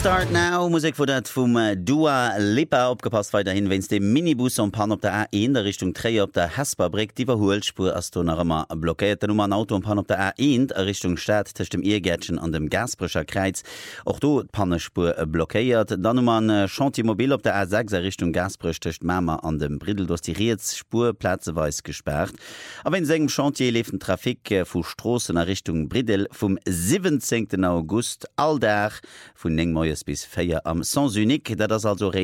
Start Now, Musik vor dat vum Dua Lipa opgepasst weiterhin, wenns dem Minibus am Pan op der A1 der Richtung 3 op der Hesperbrick, die Verholspur as du nach immer blockiert. Der Nummer Auto am Pan op der A1 Richtung Stadt tech dem Irgätschen an dem Gasbrecher Kreiz. Auch do Pannespur blockiert. Dann an Chantimobil op der A6 Richtung Gasbrech techt Mama an dem Bridel dos die Spurplatzeweis gesperrt. Aber in segem Chantier liefen Trafik vu Strossen nach Richtung Bridel vom 17. August alldach vun 9 bis 4 am Sens Unique, dat das also